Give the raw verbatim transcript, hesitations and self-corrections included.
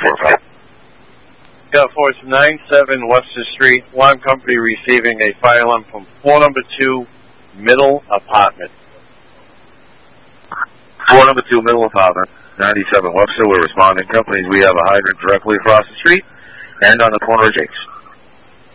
for, pal? Yeah, for it's nine seven Webster Street, alarm company receiving a fire alarm from floor number two, middle apartment. Floor number two, middle apartment, ninety-seven Webster. We're responding companies. We have a hydrant directly across the street and on the corner of Jake's.